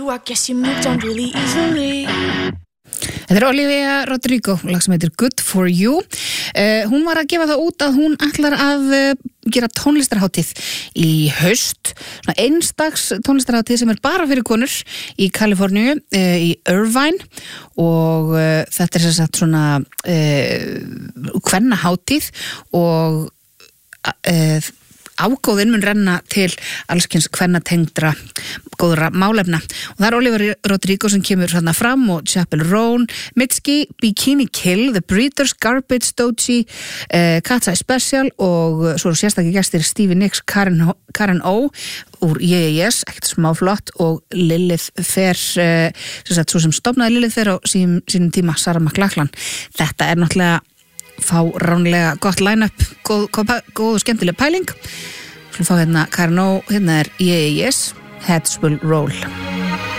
I guess you moved on really easily. Þetta Olivia Rodrigo, lag sem heitir Good For You. Hún var að gefa það út að hún ætlar að gera tónlistarhátíð í haust. Svona einstags tónlistarhátíð sem bara fyrir konur í Kaliforníu, í Irvine. Og þetta sem sagt svona kvennahátíð og ágóðin mun renna til allskyns kvennatengdra góðra málefna. Og það Olivia Rodrigo sem kemur hérna fram og Chappell Roan, Mitski, Bikini Kill, The Breeders, Garbage, Doji, Cat's Eye Special og svo sérstaklega gestir Stevie Nicks, Karen O úr Yes, ekkert smáflott og Lilith Fair, svo sem stofnaði Lilith Fair á sínum tíma, Sarah McLachlan. Þetta náttúrulega fáránlega gott line-up, góð og skemmtileg pæling. Svo fá hérna Karen O, hérna Yes, Heads Will Roll.